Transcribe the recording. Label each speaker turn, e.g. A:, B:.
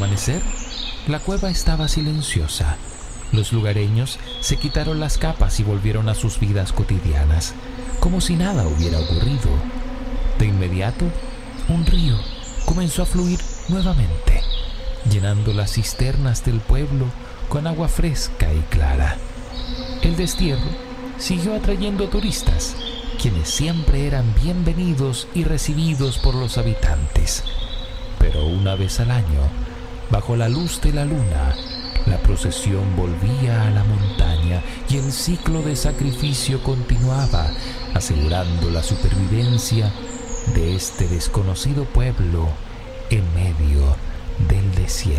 A: amanecer, la cueva estaba silenciosa. Los lugareños se quitaron las capas y volvieron a sus vidas cotidianas, como si nada hubiera ocurrido. De inmediato, un río comenzó a fluir nuevamente, llenando las cisternas del pueblo con agua fresca y clara. El destierro siguió atrayendo turistas, quienes siempre eran bienvenidos y recibidos por los habitantes. Pero una vez al año, bajo la luz de la luna, la procesión volvía a la montaña y el ciclo de sacrificio continuaba, asegurando la supervivencia de este desconocido pueblo en medio del desierto.